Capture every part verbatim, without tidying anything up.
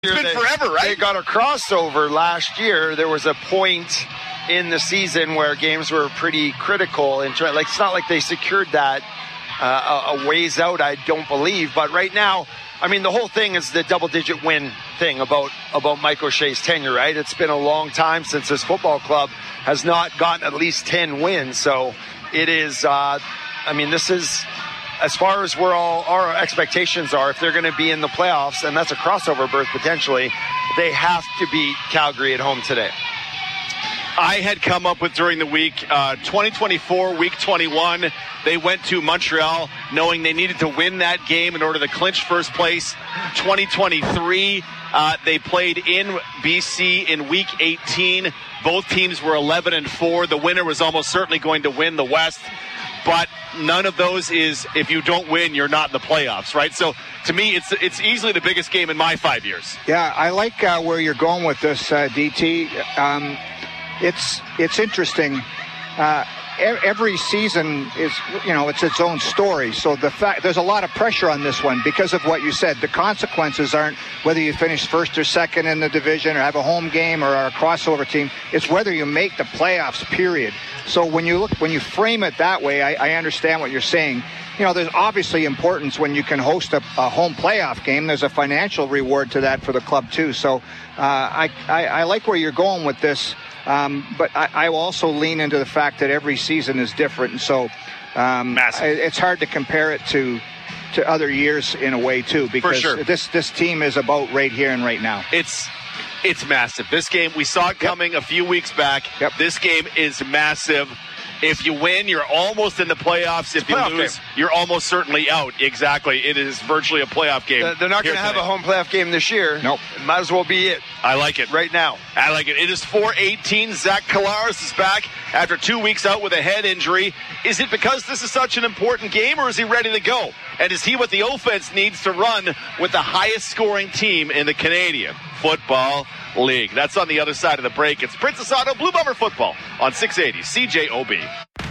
It's been they, forever, right? They got a crossover last year. There was a point in the season where games were pretty critical. And like, it's not like they secured that uh, a ways out, I don't believe. But right now, I mean, the whole thing is the double-digit win thing about, about Mike O'Shea's tenure, right? It's been a long time since this football club has not gotten at least ten wins. So it is, uh, I mean, this is, as far as where all our expectations are, if they're going to be in the playoffs, and that's a crossover berth potentially, they have to beat Calgary at home today. I had come up with during the week, uh, twenty twenty-four, week twenty-one, they went to Montreal knowing they needed to win that game in order to clinch first place. twenty twenty-three, uh, they played in B C in week eighteen. Both teams were eleven and four. The winner was almost certainly going to win the West. But none of those is, if you don't win, you're not in the playoffs, right? So, to me, it's it's easily the biggest game in my five years. Yeah, I like uh, where you're going with this, uh, D T. Um, it's it's interesting. Uh, every season is, you know, it's its own story. So the fact there's a lot of pressure on this one because of what you said. The consequences aren't whether you finish first or second in the division or have a home game or are a crossover team. It's whether you make the playoffs, period. So when you look, when you frame it that way, I, I understand what you're saying. You know, there's obviously importance when you can host a, a home playoff game. There's a financial reward to that for the club too. So uh, I, I, I like where you're going with this. Um, but I, I also lean into the fact that every season is different. And so um, it's hard to compare it to to other years in a way, too, because sure. this, this team is about right here and right now. It's it's massive. This game, we saw it coming yep. a few weeks back. Yep. This game is massive. If you win, you're almost in the playoffs. If you lose, game. you're almost certainly out. Exactly. It is virtually a playoff game. They're not going to have a home playoff game this year. Nope. It might as well be it. I like it. Right now. I like it. It is four eighteen. Zach Collaros is back after two weeks out with a head injury. Is it because this is such an important game, or is he ready to go? And is he what the offense needs to run with the highest scoring team in the Canadian Football League? That's on the other side of the break. It's Princess Auto Blue Bomber Football on six eighty C J O B.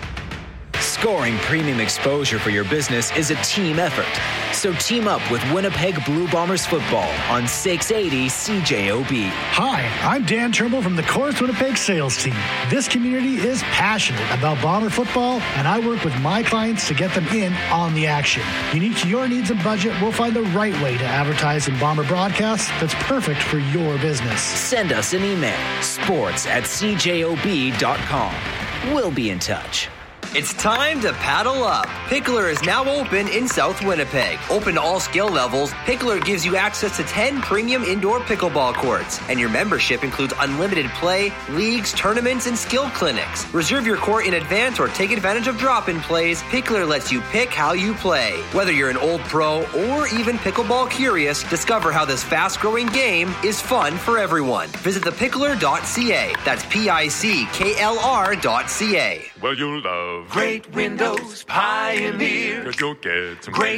Scoring premium exposure for your business is a team effort. So team up with Winnipeg Blue Bombers football on six eighty C J O B. Hi, I'm Dan Trimble from the Chorus Winnipeg sales team. This community is passionate about Bomber football, and I work with my clients to get them in on the action. Unique to your needs and budget, we'll find the right way to advertise in Bomber broadcasts that's perfect for your business. Send us an email, sports at c j o b dot com. We'll be in touch. It's time to paddle up. Pickler is now open in South Winnipeg. Open to all skill levels, Pickler gives you access to ten premium indoor pickleball courts. And your membership includes unlimited play, leagues, tournaments, and skill clinics. Reserve your court in advance or take advantage of drop-in plays. Pickler lets you pick how you play. Whether you're an old pro or even pickleball curious, discover how this fast-growing game is fun for everyone. Visit the pickler dot c a. That's P I C K L R dot C A. Well, you'll love great windows, Pioneer. Cause you'll get some great